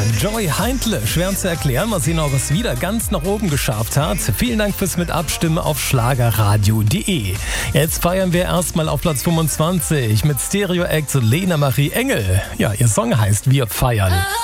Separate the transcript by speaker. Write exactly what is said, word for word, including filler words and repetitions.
Speaker 1: Joey Heindle. Schwer zu erklären. Mal sehen, ob es wieder ganz nach oben geschafft hat. Vielen Dank fürs Mitabstimmen auf schlagerradio punkt de. Jetzt feiern wir erstmal auf Platz fünfundzwanzig mit Stereo Act Lena Marie Engel. Ja, ihr Song heißt Wir feiern.